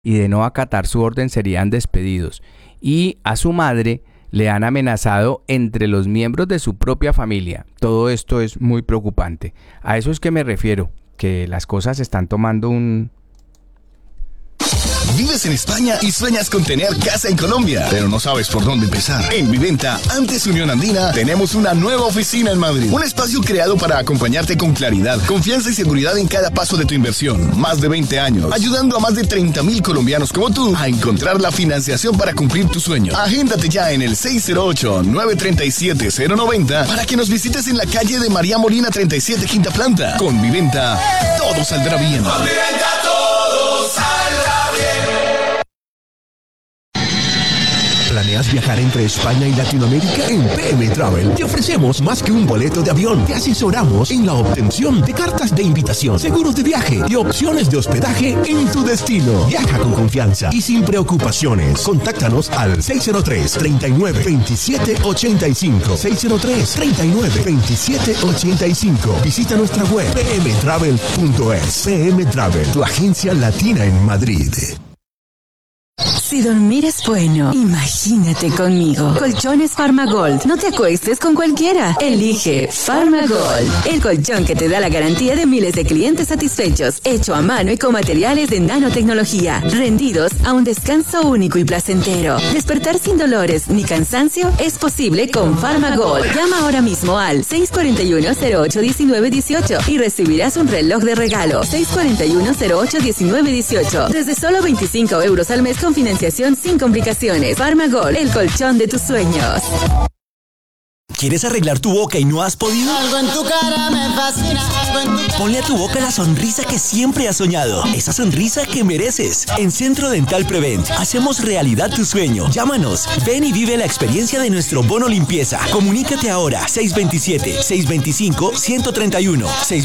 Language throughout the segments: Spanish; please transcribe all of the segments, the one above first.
y de no acatar su orden serían despedidos. Y a su madre le han amenazado entre los miembros de su propia familia. Todo esto es muy preocupante. A eso es que me refiero, que las cosas están tomando un... Vives en España y sueñas con tener casa en Colombia, pero no sabes por dónde empezar. En Viventa, antes Unión Andina, tenemos una nueva oficina en Madrid. Un espacio creado para acompañarte con claridad, confianza y seguridad en cada paso de tu inversión. Más de 20 años, ayudando a más de 30,000 colombianos como tú a encontrar la financiación para cumplir tu sueño. Agéndate ya en el 608-937-090 para que nos visites en la calle de María Molina 37, quinta planta. Con Viventa, todo saldrá bien. Con Viventa todo saldrá bien. ¿Planeas viajar entre España y Latinoamérica? En PM Travel te ofrecemos más que un boleto de avión. Te asesoramos en la obtención de cartas de invitación, seguros de viaje y opciones de hospedaje en tu destino. Viaja con confianza y sin preocupaciones. Contáctanos al 603-39-27-85. 603-39-27-85. Visita nuestra web pmtravel.es. PM Travel, tu agencia latina en Madrid. Si dormir es bueno, imagínate conmigo. Colchones Farmagold. No te acuestes con cualquiera. Elige Farmagold, el colchón que te da la garantía de miles de clientes satisfechos, hecho a mano y con materiales de nanotecnología, rendidos a un descanso único y placentero. Despertar sin dolores ni cansancio es posible con Farmagold. Llama ahora mismo al 641-08-1918 y recibirás un reloj de regalo. 641-08-1918. Desde solo 25 euros al mes con financiación sin complicaciones. Farmagold, el colchón de tus sueños. ¿Quieres arreglar tu boca y no has podido? Algo en tu cara me fascina, Ponle a tu boca la sonrisa que siempre has soñado. Esa sonrisa que mereces. En Centro Dental Prevent hacemos realidad tu sueño. Llámanos. Ven y vive la experiencia de nuestro bono limpieza. Comunícate ahora. 627-625-131.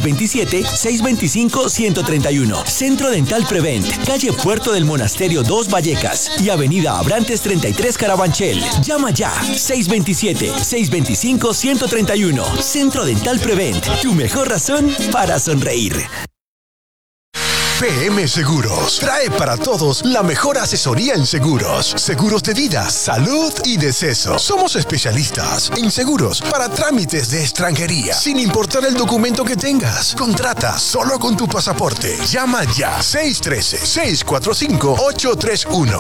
627-625-131. Centro Dental Prevent. Calle Puerto del Monasterio 2 Vallecas y Avenida Abrantes 33 Carabanchel. Llama ya. 627-625-131. Centro Dental Prevent, tu mejor razón para sonreír. PM Seguros trae para todos la mejor asesoría en seguros. Seguros de vida, salud y deceso. Somos especialistas en seguros para trámites de extranjería, sin importar el documento que tengas. Contrata solo con tu pasaporte. Llama ya. 613-645-831.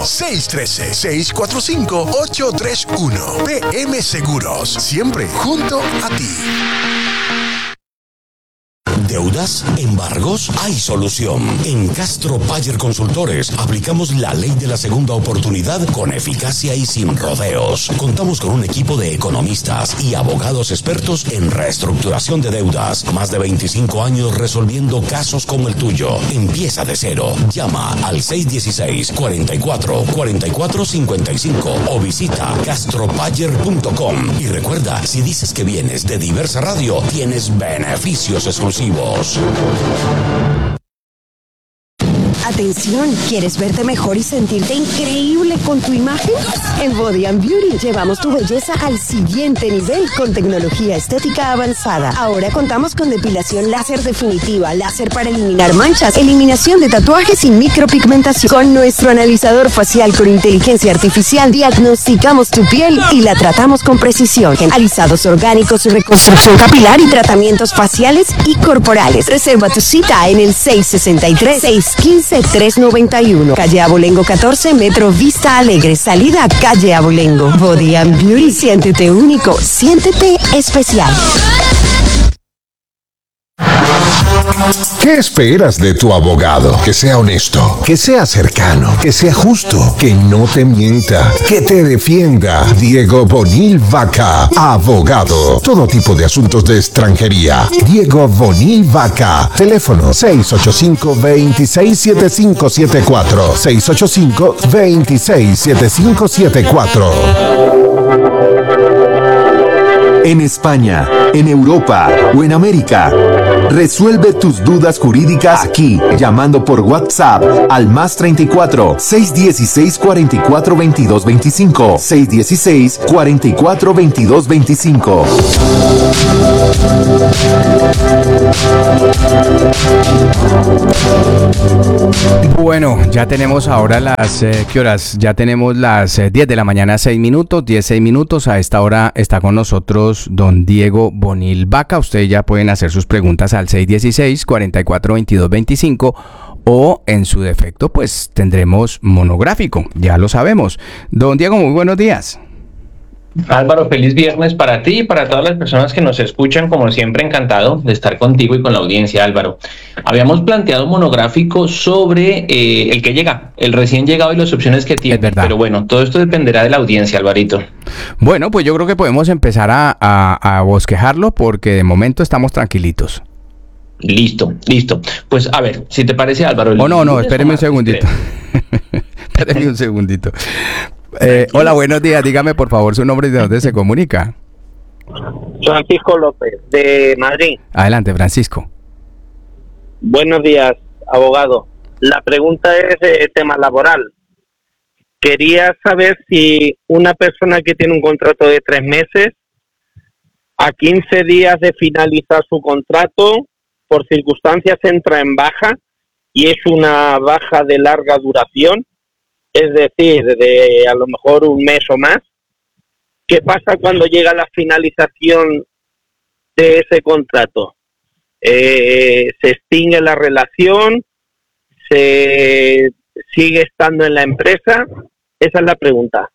613-645-831. PM Seguros, siempre junto a ti. ¿Deudas? ¿Embargos? Hay solución. En Castro Payer Consultores aplicamos la ley de la segunda oportunidad con eficacia y sin rodeos. Contamos con un equipo de economistas y abogados expertos en reestructuración de deudas. Más de 25 años resolviendo casos como el tuyo. Empieza de cero. Llama al 616-44-44-55 o visita castropayer.com. Y recuerda, si dices que vienes de Diversa Radio, tienes beneficios exclusivos. Atención, ¿quieres verte mejor y sentirte increíble con tu imagen? En Body & Beauty llevamos tu belleza al siguiente nivel con tecnología estética avanzada. Ahora contamos con depilación láser definitiva, láser para eliminar manchas, eliminación de tatuajes y micropigmentación. Con nuestro analizador facial con inteligencia artificial diagnosticamos tu piel y la tratamos con precisión. Alisados orgánicos, reconstrucción capilar y tratamientos faciales y corporales. Reserva tu cita en el 663-615-391. Calle Abolengo 14, Metro Vista Alegre, salida Calle Abolengo. Body & Beauty, siéntete único, siéntete especial. ¿Qué esperas de tu abogado? Que sea honesto, que sea cercano, que sea justo, que no te mienta, que te defienda. Diego Bonil Vaca, abogado. Todo tipo de asuntos de extranjería. Diego Bonil Vaca. Teléfono 685-267574. 685-267574. En España, en Europa o en América. Resuelve tus dudas jurídicas aquí, llamando por WhatsApp al +34 616 44 22 25 616 44 22 25. Bueno, ya tenemos ahora las, ¿qué horas? Ya tenemos las 10 de la mañana, 6 minutos, 6 minutos. A esta hora está con nosotros don Diego Bonil Vaca. Ustedes ya pueden hacer sus preguntas al 616-442225 o en su defecto, pues tendremos monográfico, ya lo sabemos. Don Diego, muy buenos días. Álvaro, feliz viernes para ti y para todas las personas que nos escuchan. Como siempre, encantado de estar contigo y con la audiencia, Álvaro. Habíamos planteado un monográfico sobre el que llega, el recién llegado y las opciones que tiene. Pero bueno, todo esto dependerá de la audiencia, Alvarito. Bueno, pues yo creo que podemos empezar a bosquejarlo porque de momento estamos tranquilitos. Listo. Pues a ver, si te parece, Álvaro. No, espéreme un segundito. Espéreme un segundito. Hola, buenos días. Dígame, por favor, su nombre y de dónde se comunica. Francisco López, de Madrid. Adelante, Francisco. Buenos días, abogado. La pregunta es tema laboral. Quería saber si una persona que tiene un contrato de 3 meses, a 15 días de finalizar su contrato, por circunstancias entra en baja y es una baja de larga duración, es decir, de a lo mejor un mes o más. ¿Qué pasa cuando llega la finalización de ese contrato? ¿Se extingue la relación? ¿Se sigue estando en la empresa? Esa es la pregunta.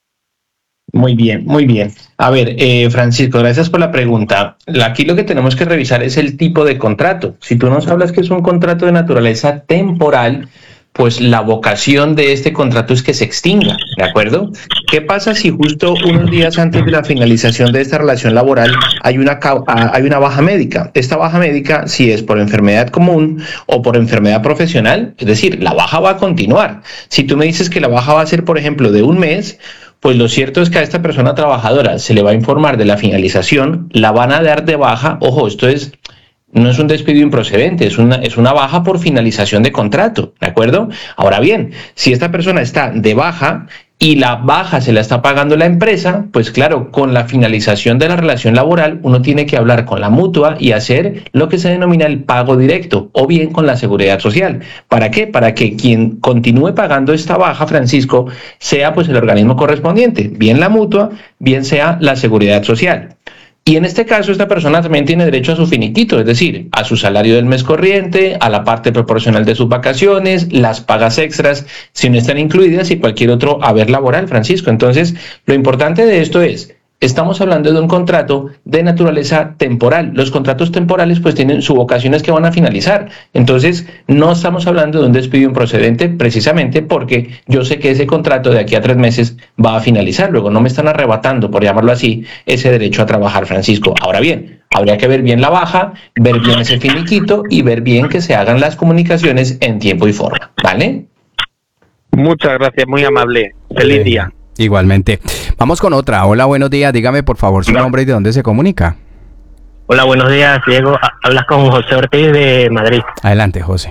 Muy bien. A ver, Francisco, gracias por la pregunta. Aquí lo que tenemos que revisar es el tipo de contrato. Si tú nos hablas que es un contrato de naturaleza temporal, pues la vocación de este contrato es que se extinga, ¿de acuerdo? ¿Qué pasa si justo unos días antes de la finalización de esta relación laboral hay una baja médica? Esta baja médica, si es por enfermedad común o por enfermedad profesional, es decir, la baja va a continuar. Si tú me dices que la baja va a ser, por ejemplo, de un mes, pues lo cierto es que a esta persona trabajadora se le va a informar de la finalización, la van a dar de baja. Ojo, no es un despido improcedente, es una baja por finalización de contrato, ¿de acuerdo? Ahora bien, si esta persona está de baja y la baja se la está pagando la empresa, pues claro, con la finalización de la relación laboral uno tiene que hablar con la mutua y hacer lo que se denomina el pago directo o bien con la seguridad social. ¿Para qué? Para que quien continúe pagando esta baja, Francisco, sea pues el organismo correspondiente, bien la mutua, bien sea la seguridad social. Y en este caso, esta persona también tiene derecho a su finiquito, es decir, a su salario del mes corriente, a la parte proporcional de sus vacaciones, las pagas extras, si no están incluidas, y cualquier otro haber laboral, Francisco. Entonces, lo importante de esto es, estamos hablando de un contrato de naturaleza temporal. Los contratos temporales pues tienen su vocación es que van a finalizar. Entonces, no estamos hablando de un despido improcedente precisamente porque yo sé que ese contrato de aquí a 3 meses va a finalizar. Luego no me están arrebatando, por llamarlo así, ese derecho a trabajar, Francisco. Ahora bien, habría que ver bien la baja, ver bien ese finiquito y ver bien que se hagan las comunicaciones en tiempo y forma, ¿vale? Muchas gracias, muy amable. Feliz día. Igualmente. Vamos con otra. Hola, buenos días. Dígame, por favor, su nombre y de dónde se comunica. Hola, buenos días, Diego. Hablas con José Ortiz de Madrid. Adelante, José.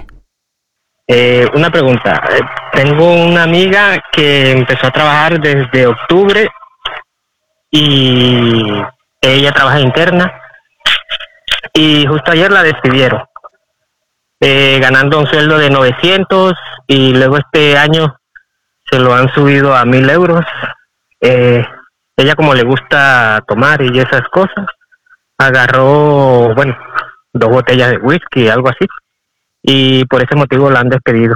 Una pregunta. Tengo una amiga que empezó a trabajar desde octubre y ella trabaja interna y justo ayer la despidieron, ganando un sueldo de 900 y luego este año se lo han subido a 1,000 euros. Ella, como le gusta tomar y esas cosas, agarró, 2 botellas de whisky, algo así, y por ese motivo la han despedido.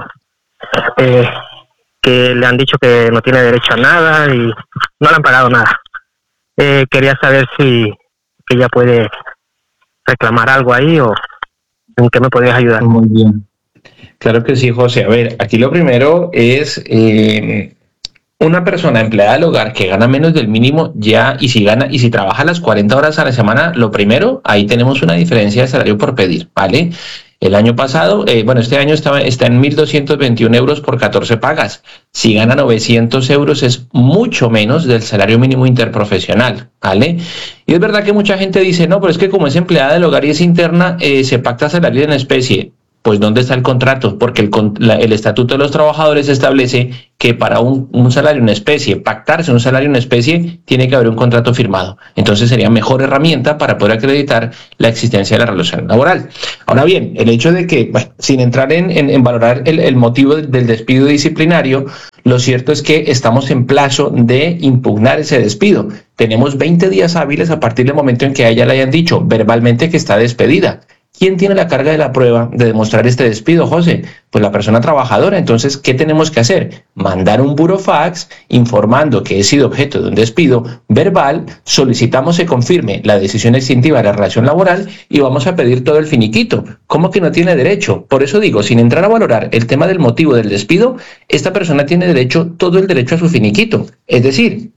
Que le han dicho que no tiene derecho a nada y no le han pagado nada. Quería saber si ella puede reclamar algo ahí o en qué me podrías ayudar. Muy bien. Claro que sí, José. A ver, aquí lo primero es una persona empleada del hogar que gana menos del mínimo ya, y si trabaja las 40 horas a la semana, lo primero, ahí tenemos una diferencia de salario por pedir, ¿vale? El año pasado, este año está en 1.221 euros por 14 pagas. Si gana 900 euros es mucho menos del salario mínimo interprofesional, ¿vale? Y es verdad que mucha gente dice, no, pero es que como es empleada del hogar y es interna, se pacta salario en especie. Pues ¿dónde está el contrato? Porque el Estatuto de los Trabajadores establece que para un salario en especie, pactarse un salario en especie, tiene que haber un contrato firmado. Entonces sería mejor herramienta para poder acreditar la existencia de la relación laboral. Ahora bien, el hecho de que, bueno, sin entrar en valorar el motivo del despido disciplinario, lo cierto es que estamos en plazo de impugnar ese despido. Tenemos 20 días hábiles a partir del momento en que a ella le hayan dicho verbalmente que está despedida. ¿Quién tiene la carga de la prueba de demostrar este despido, José? Pues la persona trabajadora. Entonces, ¿qué tenemos que hacer? Mandar un burofax informando que he sido objeto de un despido verbal, solicitamos se confirme la decisión extintiva de la relación laboral y vamos a pedir todo el finiquito. ¿Cómo que no tiene derecho? Por eso digo, sin entrar a valorar el tema del motivo del despido, esta persona tiene derecho, todo el derecho a su finiquito. Es decir,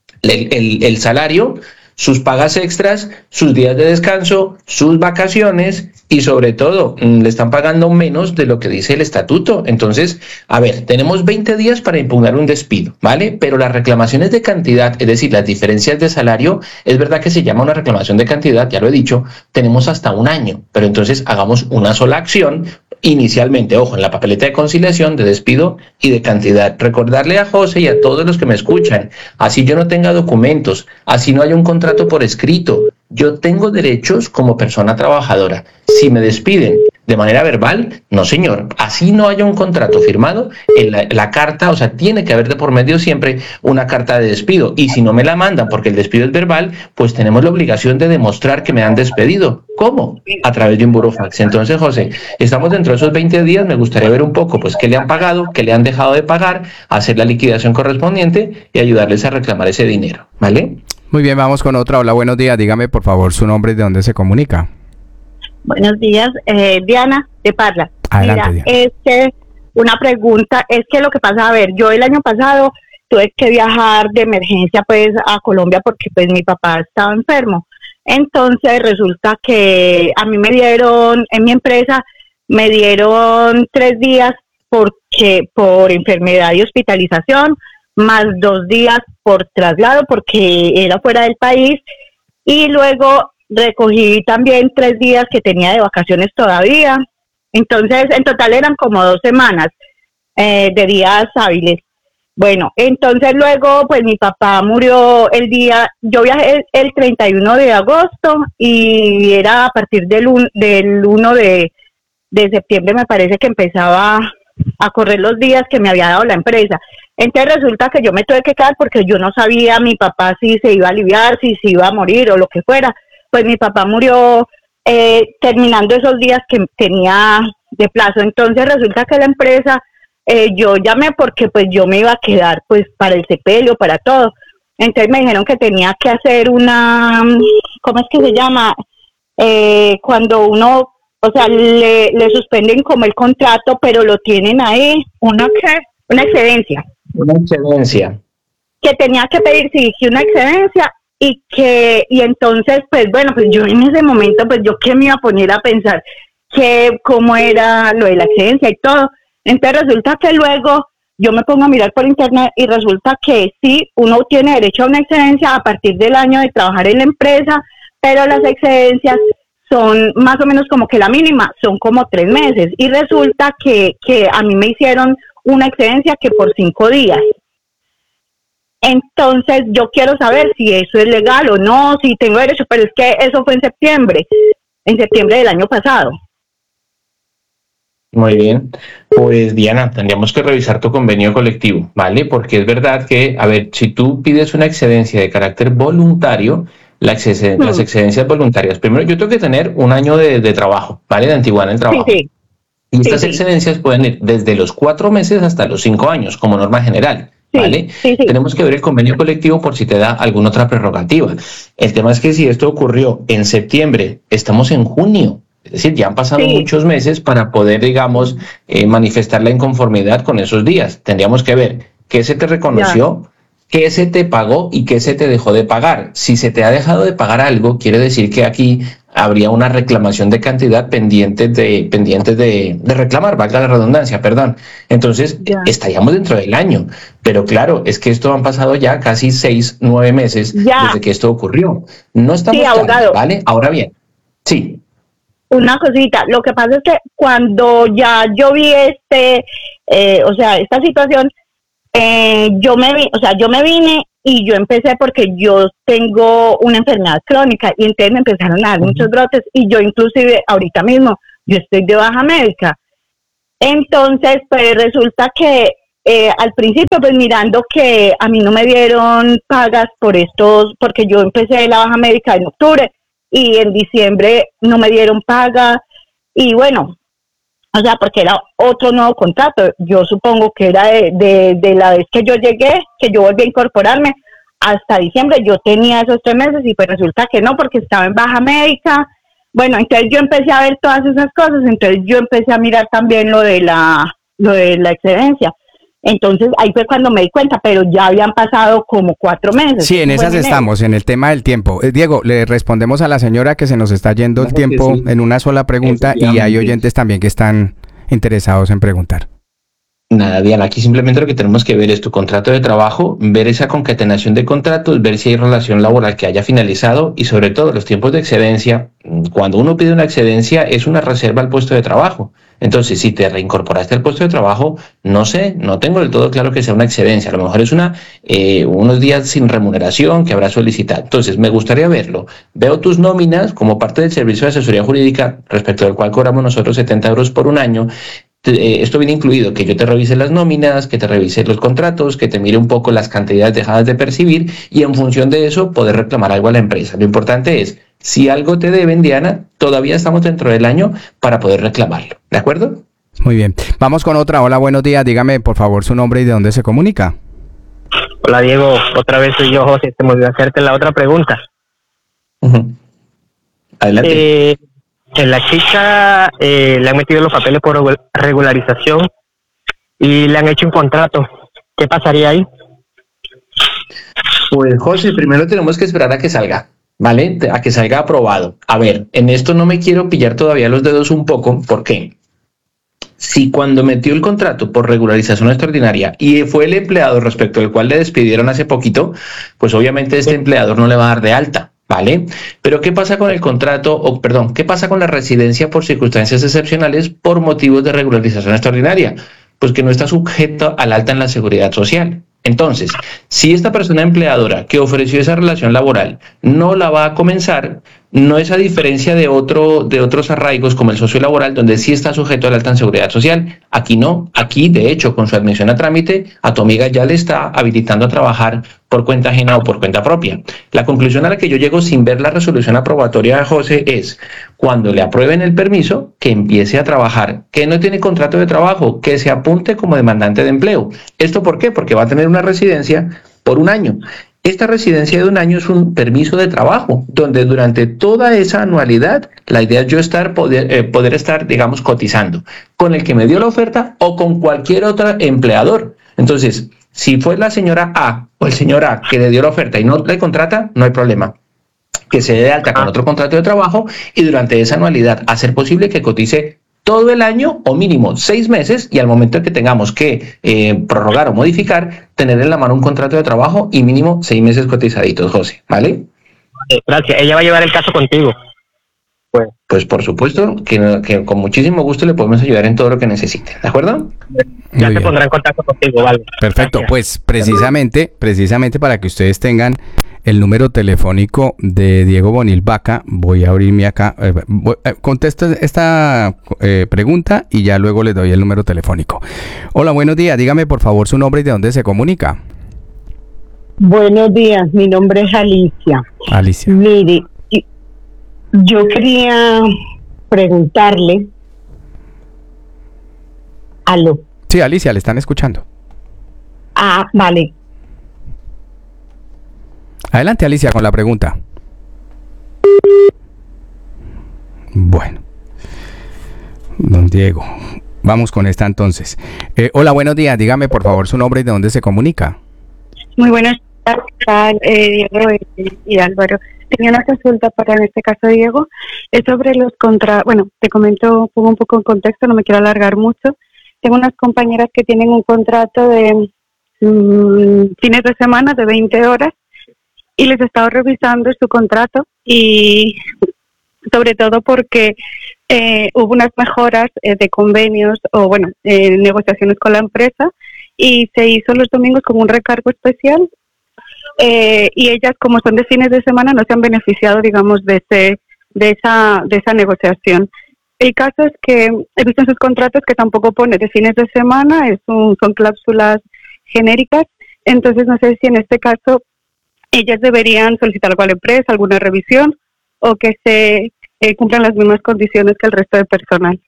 el salario, sus pagas extras, sus días de descanso, sus vacaciones y sobre todo le están pagando menos de lo que dice el estatuto. Entonces, a ver, tenemos 20 días para impugnar un despido, ¿vale? Pero las reclamaciones de cantidad, es decir, las diferencias de salario, es verdad que se llama una reclamación de cantidad, ya lo he dicho, tenemos hasta un año, pero entonces hagamos una sola acción. Inicialmente, ojo, en la papeleta de conciliación, de despido y de cantidad. Recordarle a José y a todos los que me escuchan, así yo no tenga documentos, así no haya un contrato por escrito, yo tengo derechos como persona trabajadora. Si me despiden de manera verbal, no señor, así no haya un contrato firmado, en la carta, o sea, tiene que haber de por medio siempre una carta de despido, y si no me la mandan porque el despido es verbal, pues tenemos la obligación de demostrar que me han despedido. ¿Cómo? A través de un burofax. Entonces, José, estamos dentro de esos 20 días, me gustaría ver un poco, pues, qué le han pagado, qué le han dejado de pagar, hacer la liquidación correspondiente y ayudarles a reclamar ese dinero, ¿vale? Muy bien, vamos con otra. Hola, buenos días, dígame por favor su nombre y de dónde se comunica. Buenos días, Diana de Parla. Adelante, mira, Diana. Una pregunta, es que lo que pasa, a ver, yo el año pasado tuve que viajar de emergencia pues a Colombia porque pues mi papá estaba enfermo. Entonces resulta que a mí me dieron, en mi empresa, me dieron 3 días por enfermedad y hospitalización, más 2 días por traslado porque era fuera del país, y luego recogí también 3 días que tenía de vacaciones todavía. Entonces, en total eran como 2 semanas de días hábiles. Bueno, entonces luego, pues mi papá murió yo viajé el 31 de agosto y era a partir del 1 de septiembre, me parece que empezaba a correr los días que me había dado la empresa. Entonces resulta que yo me tuve que quedar porque yo no sabía mi papá si se iba a aliviar, si se iba a morir o lo que fuera. Pues mi papá murió terminando esos días que tenía de plazo. Entonces resulta que la empresa, yo llamé porque pues yo me iba a quedar pues para el sepelio, para todo. Entonces me dijeron que tenía que hacer una, ¿cómo es que se llama? Cuando uno, o sea, le suspenden como el contrato, pero lo tienen ahí, una excedencia. Una excedencia. Que tenía que pedir, sí, una excedencia. Y entonces, pues bueno, pues yo en ese momento, pues yo que me iba a poner a pensar que cómo era lo de la excedencia y todo. Entonces resulta que luego yo me pongo a mirar por internet y resulta que sí, uno tiene derecho a una excedencia a partir del año de trabajar en la empresa, pero las excedencias son más o menos como que la mínima, son como 3 meses. Y resulta que a mí me hicieron una excedencia que por 5 días. Entonces yo quiero saber si eso es legal o no, si tengo derecho, pero es que eso fue en septiembre del año pasado. Muy bien, pues Diana, tendríamos que revisar tu convenio colectivo, ¿vale? Porque es verdad que, a ver, si tú pides una excedencia de carácter voluntario, las excedencias voluntarias, primero yo tengo que tener un año de trabajo, ¿vale? De antigüedad en el trabajo. Sí. Y estas excedencias pueden ir desde los 4 meses hasta los 5 años, como norma general. ¿Vale? Tenemos que ver el convenio colectivo por si te da alguna otra prerrogativa. El tema es que si esto ocurrió en septiembre, estamos en junio. Es decir, ya han pasado muchos meses para poder, digamos, manifestar la inconformidad con esos días. Tendríamos que ver qué se te reconoció, qué se te pagó y qué se te dejó de pagar. Si se te ha dejado de pagar algo, quiere decir que aquí habría una reclamación de cantidad pendientes de reclamar, valga la redundancia, perdón. Entonces, estaríamos dentro del año. Pero claro, es que esto han pasado ya casi 6-9 meses desde que esto ocurrió. No estamos abogado, ¿vale? Ahora bien, sí. Una cosita, lo que pasa es que cuando ya yo vi esta situación, yo me vine y yo empecé porque yo tengo una enfermedad crónica y entonces me empezaron a dar muchos brotes y yo inclusive ahorita mismo yo estoy de baja médica. Entonces, pues resulta que al principio, pues mirando que a mí no me dieron pagas porque yo empecé la baja médica en octubre y en diciembre no me dieron paga y bueno, o sea, porque era otro nuevo contrato. Yo supongo que era de la vez que yo llegué, que yo volví a incorporarme, hasta diciembre yo tenía esos 3 meses y pues resulta que no, porque estaba en baja médica. Bueno, entonces yo empecé a ver todas esas cosas, entonces yo empecé a mirar también lo de la excedencia. Entonces ahí fue cuando me di cuenta, pero ya habían pasado como 4 meses. Sí, en esas estamos, en el tema del tiempo. Diego, le respondemos a la señora que se nos está yendo el tiempo en una sola pregunta y hay oyentes también que están interesados en preguntar. Nada, Diana, aquí simplemente lo que tenemos que ver es tu contrato de trabajo, ver esa concatenación de contratos, ver si hay relación laboral que haya finalizado y sobre todo los tiempos de excedencia. Cuando uno pide una excedencia es una reserva al puesto de trabajo. Entonces, si te reincorporaste al puesto de trabajo, no sé, no tengo del todo claro que sea una excedencia. A lo mejor es unos días sin remuneración que habrá solicitado. Entonces, me gustaría verlo. Veo tus nóminas como parte del servicio de asesoría jurídica, respecto al cual cobramos nosotros 70 euros por un año. Esto viene incluido, que yo te revise las nóminas, que te revise los contratos, que te mire un poco las cantidades dejadas de percibir y en función de eso poder reclamar algo a la empresa. Lo importante es, si algo te deben, Diana, todavía estamos dentro del año para poder reclamarlo. ¿De acuerdo? Muy bien. Vamos con otra. Hola, buenos días. Dígame, por favor, su nombre y de dónde se comunica. Hola, Diego. Otra vez soy yo, José. Te me olvidó hacerte la otra pregunta. Adelante. La chica le han metido los papeles por regularización y le han hecho un contrato. ¿Qué pasaría ahí? Pues, José, primero tenemos que esperar a que salga, ¿vale? A que salga aprobado. A ver, en esto no me quiero pillar todavía los dedos un poco. ¿Por qué? Si cuando metió el contrato por regularización extraordinaria y fue el empleado respecto al cual le despidieron hace poquito, pues obviamente este empleador no le va a dar de alta, ¿vale? Pero ¿qué pasa con el contrato, qué pasa con la residencia por circunstancias excepcionales por motivos de regularización extraordinaria? Pues que no está sujeto al alta en la seguridad social. Entonces, si esta persona empleadora que ofreció esa relación laboral no la va a comenzar, no es a diferencia de otros arraigos como el socio laboral, donde sí está sujeto al alta en seguridad social. Aquí no. Aquí, de hecho, con su admisión a trámite, a tu amiga ya le está habilitando a trabajar por cuenta ajena o por cuenta propia. La conclusión a la que yo llego sin ver la resolución aprobatoria de José es, cuando le aprueben el permiso, que empiece a trabajar, que no tiene contrato de trabajo, que se apunte como demandante de empleo. ¿Esto por qué? Porque va a tener una residencia por 1 año. Esta residencia de 1 año es un permiso de trabajo, donde durante toda esa anualidad, la idea es yo poder estar, digamos, cotizando con el que me dio la oferta o con cualquier otro empleador. Entonces, si fue la señora A o el señor A que le dio la oferta y no le contrata, no hay problema. Que se dé de alta con otro contrato de trabajo y durante esa anualidad hacer posible que cotice todo el año o mínimo 6 meses y al momento en que tengamos que prorrogar o modificar, tener en la mano un contrato de trabajo y mínimo 6 meses cotizaditos, José, ¿vale? Gracias. Ella va a llevar el caso contigo. Pues por supuesto que con muchísimo gusto le podemos ayudar en todo lo que necesite, ¿de acuerdo? Ya se pondrá en contacto contigo, vale. Perfecto, pues precisamente para que ustedes tengan el número telefónico de Diego Bonil Vaca, voy a abrirme acá, contesto esta pregunta y ya luego les doy el número telefónico. Hola, buenos días, dígame por favor su nombre y de dónde se comunica. Buenos días, mi nombre es Alicia. Alicia. Mire, yo quería preguntarle. ¿Aló? Sí, Alicia, le están escuchando. Ah, vale. Adelante, Alicia, con la pregunta. Bueno, don Diego, vamos con esta entonces. Hola, buenos días, dígame por favor su nombre y de dónde se comunica. Muy buenas tardes, Diego y Álvaro. Tenía una consulta para, en este caso, Diego, es sobre los bueno, te comento, pongo un poco en contexto, no me quiero alargar mucho. Tengo unas compañeras que tienen un contrato de fines de semana de 20 horas y les he estado revisando su contrato y sobre todo porque hubo unas mejoras de convenios o, bueno, negociaciones con la empresa y se hizo los domingos como un recargo especial. Y ellas, como son de fines de semana, no se han beneficiado, digamos, de esa negociación. El caso es que he visto en sus contratos que tampoco pone de fines de semana, son cláusulas genéricas. Entonces no sé si en este caso ellas deberían solicitar algo a la empresa, alguna revisión, o que se cumplan las mismas condiciones que el resto del personal.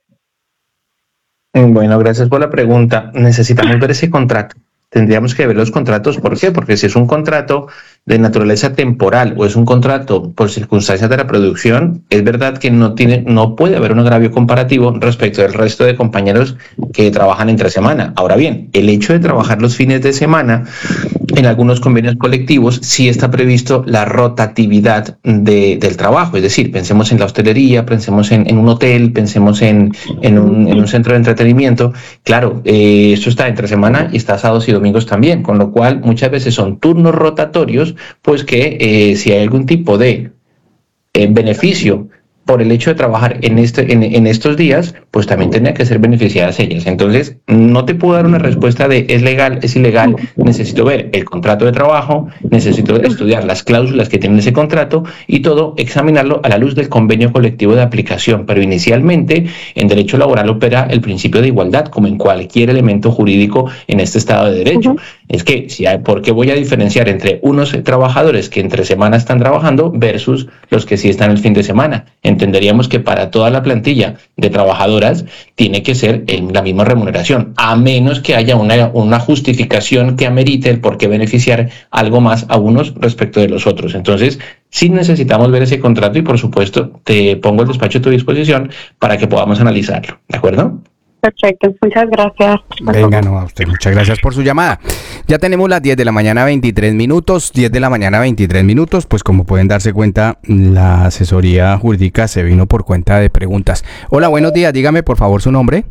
Bueno, gracias por la pregunta. Necesitamos ver ese contrato. Tendríamos que ver los contratos. ¿Por qué? Porque si es un contrato de naturaleza temporal o es un contrato por circunstancias de la producción, es verdad que no puede haber un agravio comparativo respecto del resto de compañeros que trabajan entre semana. Ahora bien, el hecho de trabajar los fines de semana, en algunos convenios colectivos sí está previsto la rotatividad del trabajo. Es decir, pensemos en la hostelería, pensemos en un hotel, pensemos en un centro de entretenimiento. Claro, esto está entre semana y está sábados y domingos también, con lo cual muchas veces son turnos rotatorios, pues que si hay algún tipo de beneficio por el hecho de trabajar en estos días, pues también tendrían que ser beneficiadas ellas. Entonces, no te puedo dar una respuesta de es legal, es ilegal. Necesito ver el contrato de trabajo, necesito estudiar las cláusulas que tiene ese contrato y todo examinarlo a la luz del convenio colectivo de aplicación. Pero inicialmente, en derecho laboral opera el principio de igualdad, como en cualquier elemento jurídico en este Estado de Derecho. Es que, ¿por qué voy a diferenciar entre unos trabajadores que entre semana están trabajando versus los que sí están el fin de semana? Entenderíamos que para toda la plantilla de trabajadoras tiene que ser la misma remuneración, a menos que haya una justificación que amerite el por qué beneficiar algo más a unos respecto de los otros. Entonces, sí necesitamos ver ese contrato y, por supuesto, te pongo el despacho a tu disposición para que podamos analizarlo. ¿De acuerdo? Perfecto, muchas gracias. Venga, no, a usted, muchas gracias por su llamada. Ya tenemos las 10 de la mañana 23 minutos, 10 de la mañana 23 minutos, pues como pueden darse cuenta, la asesoría jurídica se vino por cuenta de preguntas. Hola, buenos días, dígame por favor su nombre.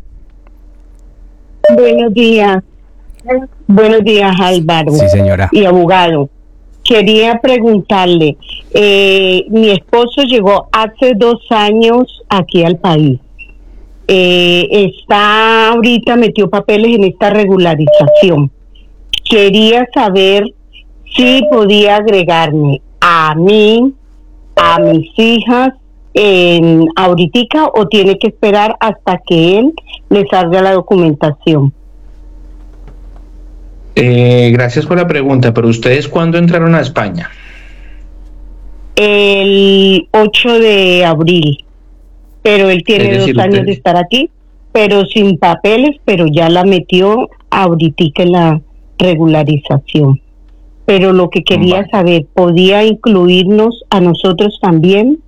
Buenos días. Buenos días, Álvaro. Sí, señora. Y abogado. Quería preguntarle, mi esposo llegó hace 2 años aquí al país. Está ahorita, metió papeles en esta regularización. Quería saber si podía agregarme a mí, a mis hijas, ahoritica, o tiene que esperar hasta que él le salga la documentación. Gracias por la pregunta, pero ¿ustedes cuándo entraron a España? El 8 de abril. Pero él tiene 2 años de estar aquí, pero sin papeles, pero ya la metió ahorita en la regularización. Pero lo que quería saber, ¿podía incluirnos a nosotros también?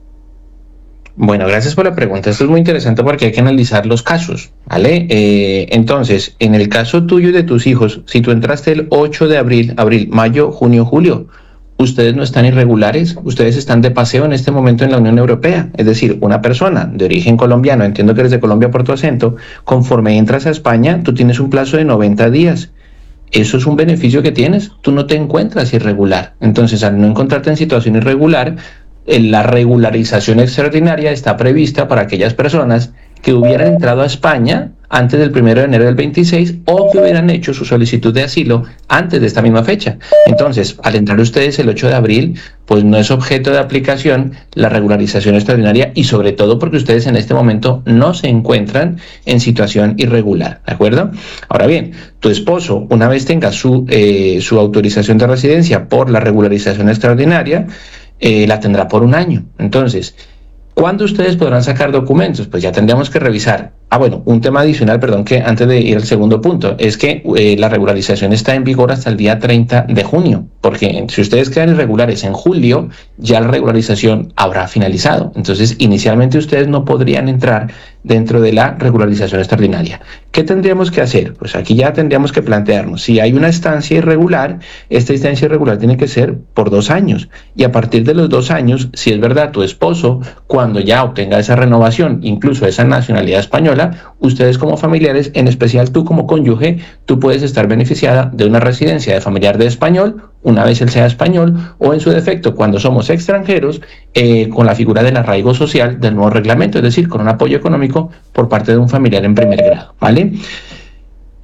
Bueno, gracias por la pregunta. Esto es muy interesante porque hay que analizar los casos, ¿vale? Entonces, en el caso tuyo y de tus hijos, si tú entraste el 8 de abril, mayo, junio, julio, ustedes no están irregulares, ustedes están de paseo en este momento en la Unión Europea. Es decir, una persona de origen colombiano, entiendo que eres de Colombia por tu acento, conforme entras a España, tú tienes un plazo de 90 días. Eso es un beneficio que tienes, tú no te encuentras irregular. Entonces, al no encontrarte en situación irregular, la regularización extraordinaria está prevista para aquellas personas que hubieran entrado a España antes del 1 de enero del 26 o que hubieran hecho su solicitud de asilo antes de esta misma fecha. Entonces, al entrar ustedes el 8 de abril, pues no es objeto de aplicación la regularización extraordinaria y sobre todo porque ustedes en este momento no se encuentran en situación irregular, ¿de acuerdo? Ahora bien, tu esposo, una vez tenga su autorización de residencia por la regularización extraordinaria, la tendrá por 1 año. Entonces, ¿cuándo ustedes podrán sacar documentos? Pues ya tendríamos que revisar. Bueno, un tema adicional, perdón, que antes de ir al segundo punto, es que la regularización está en vigor hasta el día 30 de junio, porque si ustedes quedan irregulares en julio, ya la regularización habrá finalizado. Entonces, inicialmente ustedes no podrían entrar dentro de la regularización extraordinaria. ¿Qué tendríamos que hacer? Pues aquí ya tendríamos que plantearnos, si hay una estancia irregular, esta estancia irregular tiene que ser por 2 años, y a partir de los 2 años, si es verdad, tu esposo, cuando ya obtenga esa renovación, incluso esa nacionalidad española, ustedes como familiares, en especial tú como cónyuge, tú puedes estar beneficiada de una residencia de familiar de español, una vez él sea español, o en su defecto, cuando somos extranjeros, con la figura del arraigo social del nuevo reglamento, es decir, con un apoyo económico por parte de un familiar en primer grado, ¿vale?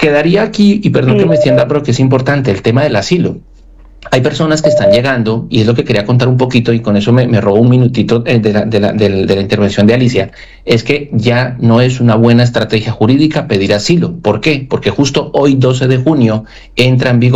quedaría aquí, y perdón que me extienda, pero que es importante, el tema del asilo. Hay personas que están llegando, y es lo que quería contar un poquito, y con eso me robo un minutito de la intervención de Alicia, es que ya no es una buena estrategia jurídica pedir asilo. ¿Por qué? Porque justo hoy, 12 de junio, entra en vigor